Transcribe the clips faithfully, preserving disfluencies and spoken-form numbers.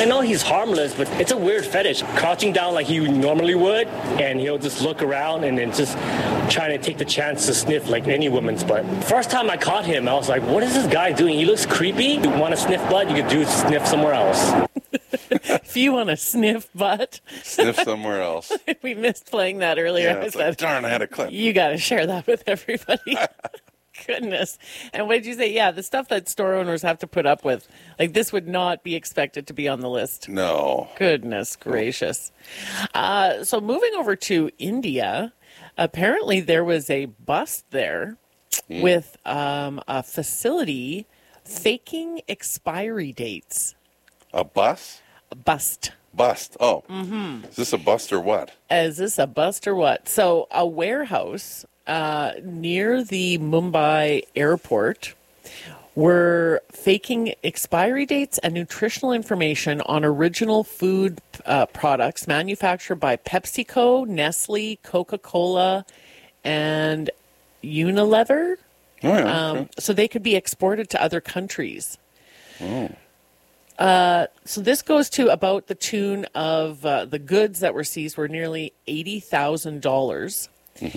I know he's harmless, but it's a weird fetish. Crouching down like he normally would, and he'll just look around and then just trying to take the chance to sniff like any woman's butt. First time I caught him, I was like, what is this guy doing? He looks creepy. You want to sniff butt? You could do sniff somewhere else. If you want to sniff butt. Sniff somewhere else. We missed playing that earlier. Yeah, I it's said, like, darn, I had a clip. You got to share that with everybody. Goodness. And what did you say? Yeah, the stuff that store owners have to put up with. Like, this would not be expected to be on the list. No. Goodness gracious. Uh, so moving over to India, apparently there was a bust there mm. with um, a facility faking expiry dates. A bus? A bust. Bust. Oh. Mm-hmm. Is this a bust or what? Is this a bust or what? So a warehouse uh, near the Mumbai airport were faking expiry dates and nutritional information on original food uh, products manufactured by PepsiCo, Nestle, Coca-Cola, and Unilever. Oh, yeah, um, okay. So they could be exported to other countries. Oh. Uh, so this goes to about the tune of uh, the goods that were seized were nearly eighty thousand dollars. Mm-hmm.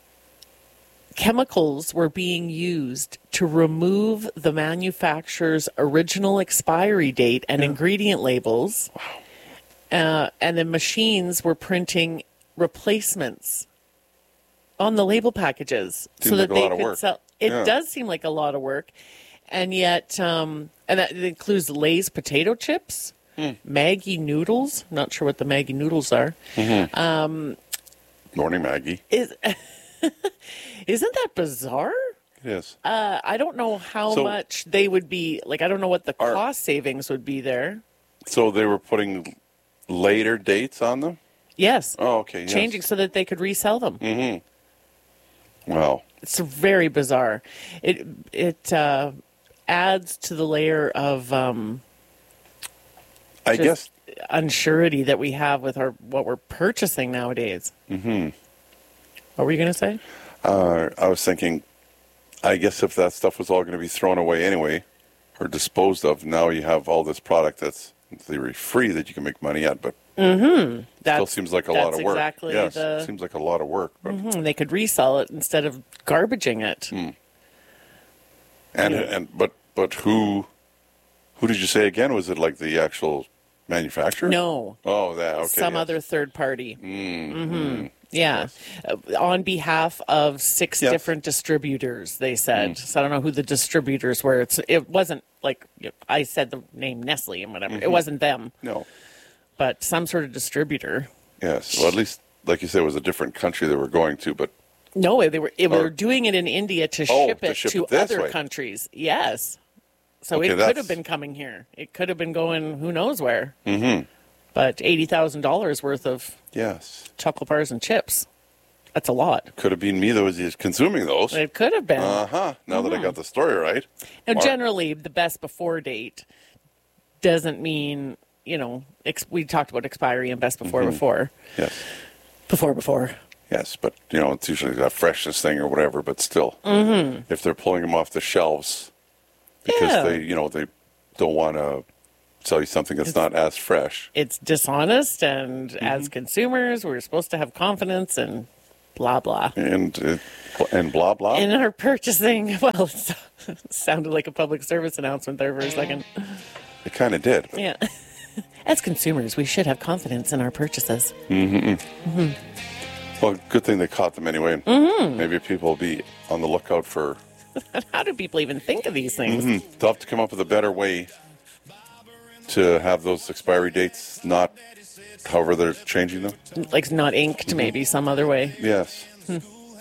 Chemicals were being used to remove the manufacturer's original expiry date and yeah. ingredient labels. Wow. Uh, and the machines were printing replacements on the label packages. Seems so that like a they lot of could work. sell. It Yeah. does seem like a lot of work. And yet, um, and that includes Lay's potato chips, mm. Maggie noodles. Not sure what the Maggie noodles are. Mm-hmm. Um, Morning, Maggie. Is isn't that bizarre? It is. Uh, I don't know how So- much they would be. Like, I don't know what the Are- cost savings would be there. So they were putting later dates on them? Yes. Oh, okay. Yes. Changing so that they could resell them. Mm-hmm. Wow. It's very bizarre. It it uh, adds to the layer of um, I guess unsurety that we have with our what we're purchasing nowadays. Mm-hmm. What were you going to say? Uh, I was thinking, I guess if that stuff was all going to be thrown away anyway, or disposed of, now you have all this product that's in theory free that you can make money at, but mm-hmm. still seems like a lot of work. Exactly yes, the... seems like a lot of work. But... Mm-hmm. They could resell it instead of garbaging it. Mm. And yeah. and but but who who did you say again? Was it like the actual manufacturer? No. Oh, that okay. Some yes. other third party. Mm. Mm-hmm. Mm. Yeah, yes. uh, on behalf of six yes. different distributors, they said. Mm. So I don't know who the distributors were. It's it wasn't like you know, I said the name Nestle and whatever. Mm-hmm. It wasn't them. No. But some sort of distributor. Yes. Well, at least, like you said, it was a different country they were going to, but... No, they were they or, were doing it in India to oh, ship to it ship to it this other way. countries. Yes. So okay, it that's... could have been coming here. It could have been going who knows where. Mm-hmm. But eighty thousand dollars worth of yes. chocolate bars and chips. That's a lot. Could have been me that was consuming those. It could have been. Uh-huh. Now mm-hmm. that I got the story right. Now, Mark. generally, the best before date doesn't mean, you know, ex- we talked about expiry and best before mm-hmm. before. Yes. Before before. Yes, but, you know, it's usually that freshness thing or whatever, but still. Mm-hmm. If they're pulling them off the shelves because yeah. they, you know, they don't want to sell you something that's it's, not as fresh. It's dishonest, and mm-hmm. as consumers, we're supposed to have confidence and blah, blah. And uh, and blah, blah. In our purchasing, well, it sounded like a public service announcement there for a second. It kind of did. But. Yeah. As consumers, we should have confidence in our purchases. Mm-hmm. Mm-hmm. Well, good thing they caught them anyway. Mm-hmm. Maybe people will be on the lookout for... How do people even think of these things? Mm-hmm. They'll have to come up with a better way to have those expiry dates not... However they're changing them? Like not inked, maybe, some other way. Yes. Hmm.